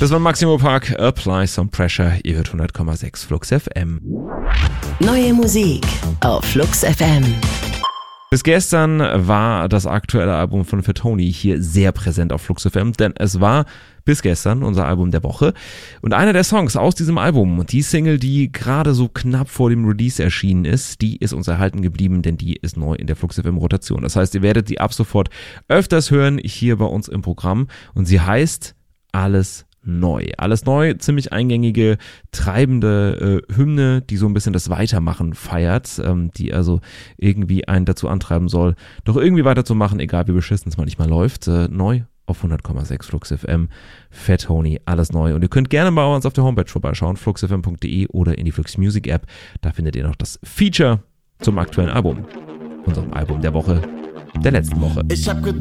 Das war Maximo Park, Apply Some Pressure. Ihr hört 100,6 Flux FM. Neue Musik auf Flux FM. Bis gestern war das aktuelle Album von Fatoni hier sehr präsent auf Flux FM, denn es war bis gestern unser Album der Woche. Und einer der Songs aus diesem Album, die Single, die gerade so knapp vor dem Release erschienen ist, die ist uns erhalten geblieben, denn die ist neu in der Flux FM Rotation. Das heißt, ihr werdet die ab sofort öfters hören hier bei uns im Programm und sie heißt Alles neu. Alles neu, ziemlich eingängige, treibende Hymne, die so ein bisschen das Weitermachen feiert, die also irgendwie einen dazu antreiben soll, doch irgendwie weiterzumachen, egal wie beschissen es manchmal läuft. Neu auf 100,6 Flux FM, Fatoni, alles neu. Und ihr könnt gerne bei uns auf der Homepage vorbeischauen, fluxfm.de oder in die Flux Music App. Da findet ihr noch das Feature zum aktuellen Album, unserem Album der Woche, der letzten Woche. Ich hab gedacht,